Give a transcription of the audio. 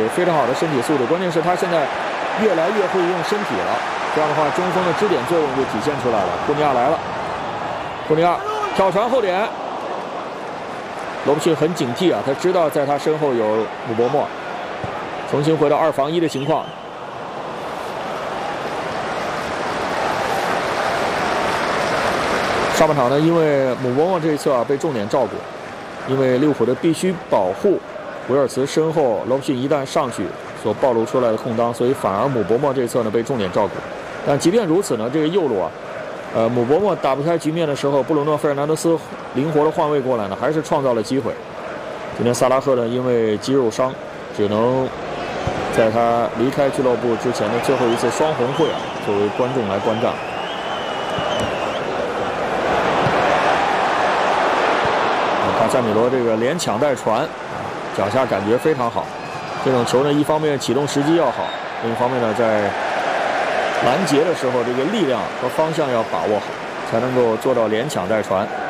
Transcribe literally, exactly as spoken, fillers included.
非常好的身体素质，关键是他现在越来越会用身体了。这样的话，中锋的支点作用就体现出来了。库尼亚来了，库尼亚跳传后点，罗布逊很警惕啊，他知道在他身后有姆伯默，重新回到二防一的情况。上半场呢，因为姆伯默这一侧啊被重点照顾，因为利物浦的必须保护维尔茨身后罗布逊一旦上去所暴露出来的空当，所以反而姆伯默这一侧呢被重点照顾。但即便如此呢，这个右路啊，呃，姆伯默打不开局面的时候，布鲁诺·费尔南德斯灵活的换位过来呢，还是创造了机会。今天萨拉赫呢，因为肌肉伤，只能在他离开俱乐部之前的最后一次双红会啊，作为观众来观战。卡塞米罗这个连抢带传，脚下感觉非常好。这种球呢，一方面启动时机要好，另一方面呢，在拦截的时候，这个力量和方向要把握好，才能够做到连抢带传。